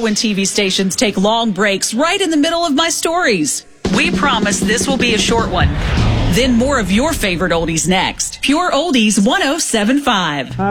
when TV stations take long breaks right in the middle of my stories. We promise this will be a short one. Then more of your favorite oldies next. Pure Oldies 107.5.